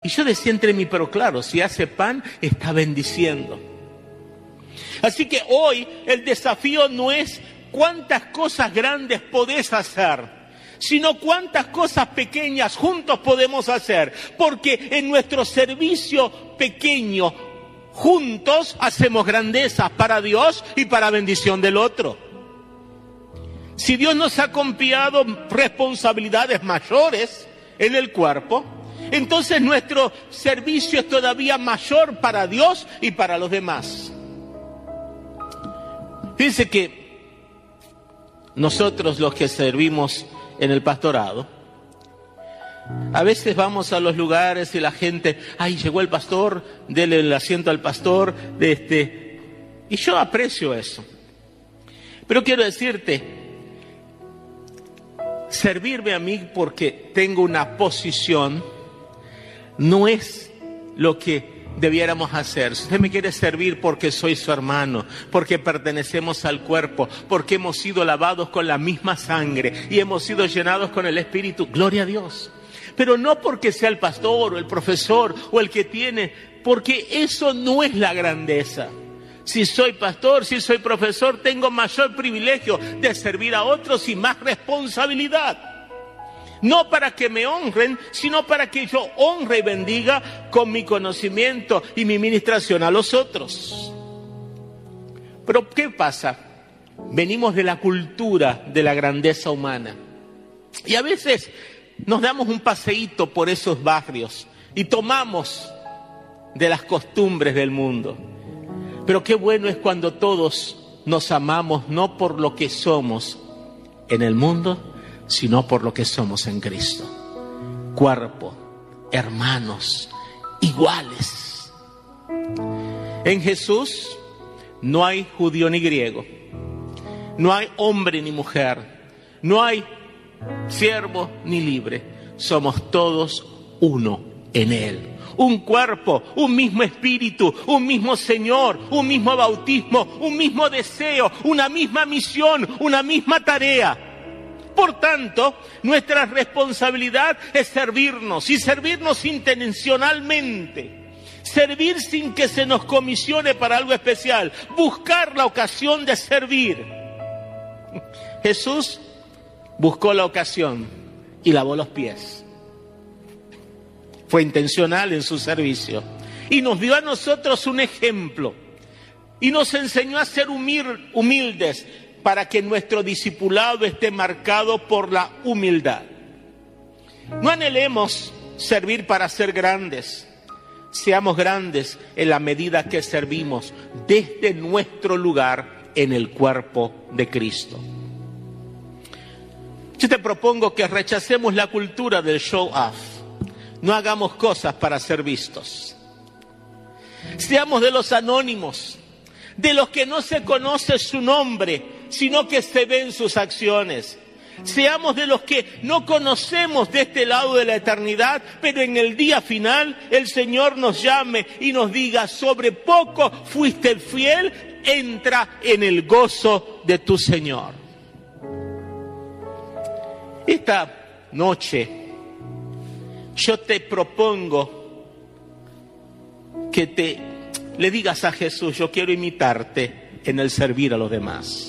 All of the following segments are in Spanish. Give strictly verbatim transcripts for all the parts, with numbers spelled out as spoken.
yo decía entre mí, pero claro, si hace pan, está bendiciendo. Así que hoy el desafío no es cuántas cosas grandes podés hacer, sino cuántas cosas pequeñas juntos podemos hacer. Porque en nuestro servicio pequeño, juntos hacemos grandezas para Dios y para bendición del otro. Si Dios nos ha confiado responsabilidades mayores en el cuerpo, entonces nuestro servicio es todavía mayor para Dios y para los demás. Fíjense que nosotros los que servimos en el pastorado, a veces vamos a los lugares y la gente, ay, llegó el pastor, dele el asiento al pastor, de este, y yo aprecio eso. Pero quiero decirte, servirme a mí porque tengo una posición no es lo que debiéramos hacer. Si usted me quiere servir porque soy su hermano, porque pertenecemos al cuerpo, porque hemos sido lavados con la misma sangre y hemos sido llenados con el Espíritu, gloria a Dios. Pero no porque sea el pastor o el profesor o el que tiene, porque eso no es la grandeza. Si soy pastor, si soy profesor, tengo mayor privilegio de servir a otros y más responsabilidad. No para que me honren, sino para que yo honre y bendiga con mi conocimiento y mi ministración a los otros. Pero ¿qué pasa? Venimos de la cultura de la grandeza humana. Y a veces nos damos un paseíto por esos barrios y tomamos de las costumbres del mundo. Pero qué bueno es cuando todos nos amamos no por lo que somos en el mundo, sino por lo que somos en Cristo. Cuerpo, hermanos, iguales. En Jesús no hay judío ni griego, no hay hombre ni mujer, no hay siervo ni libre. Somos todos uno en Él. Un cuerpo, un mismo espíritu, un mismo Señor, un mismo bautismo, un mismo deseo, una misma misión, una misma tarea. Por tanto, nuestra responsabilidad es servirnos y servirnos intencionalmente. Servir sin que se nos comisione para algo especial. Buscar la ocasión de servir. Jesús buscó la ocasión y lavó los pies. Fue intencional en su servicio. Y nos dio a nosotros un ejemplo. Y nos enseñó a ser humildes, para que nuestro discipulado esté marcado por la humildad. No anhelemos servir para ser grandes. Seamos grandes en la medida que servimos desde nuestro lugar en el cuerpo de Cristo. Yo te propongo que rechacemos la cultura del show off. No hagamos cosas para ser vistos. Seamos de los anónimos, de los que no se conoce su nombre, sino que se ven sus acciones. Seamos de los que no conocemos de este lado de la eternidad, pero en el día final el Señor nos llame y nos diga, sobre poco fuiste fiel, entra en el gozo de tu Señor. Esta noche yo te propongo que te le digas a Jesús, yo quiero imitarte en el servir a los demás.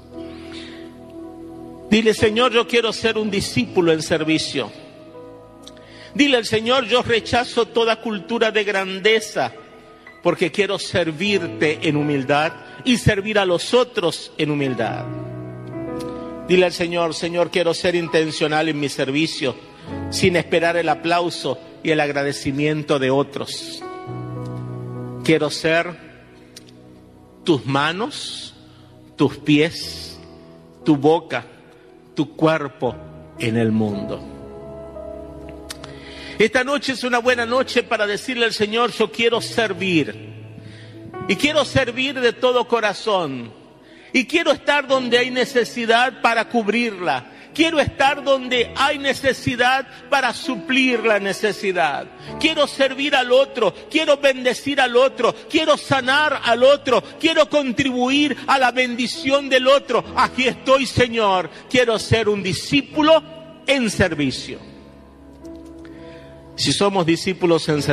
Dile, Señor, yo quiero ser un discípulo en servicio. Dile al Señor, yo rechazo toda cultura de grandeza, porque quiero servirte en humildad y servir a los otros en humildad. Dile al Señor, Señor, quiero ser intencional en mi servicio, sin esperar el aplauso y el agradecimiento de otros. Quiero ser tus manos, tus pies, tu boca, tu cuerpo en el mundo. Esta noche es una buena noche para decirle al Señor, yo quiero servir. Y quiero servir de todo corazón. Y quiero estar donde hay necesidad para cubrirla. Quiero estar donde hay necesidad para suplir la necesidad. Quiero servir al otro, quiero bendecir al otro, quiero sanar al otro, quiero contribuir a la bendición del otro. Aquí estoy, Señor. Quiero ser un discípulo en servicio. Si somos discípulos en servicio,